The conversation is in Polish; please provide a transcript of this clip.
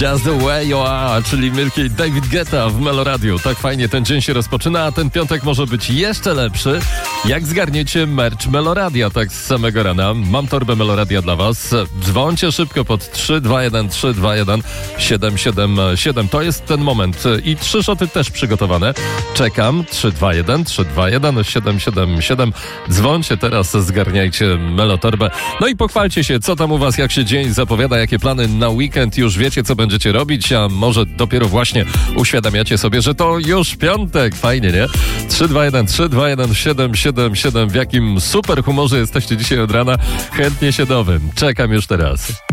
Just the way you are, czyli Milky David Guetta w Meloradiu. Tak fajnie ten dzień się rozpoczyna, a ten piątek może być jeszcze lepszy, jak zgarniecie merch Meloradia tak z samego rana. Mam torbę Meloradia dla was. Dzwońcie szybko pod 321 321 777. To jest ten moment. I 3 szoty też przygotowane. Czekam. 321 321 777. Dzwońcie teraz, zgarniajcie Melotorbę. No i pochwalcie się, co tam u was, jak się dzień zapowiada, jakie plany na weekend. Już wiecie, co będziecie robić, a może dopiero właśnie uświadamiacie sobie, że to już piątek. Fajnie, nie? 321 321 777. W jakim super humorze jesteście dzisiaj od rana? Chętnie się dowiem. Czekam już teraz.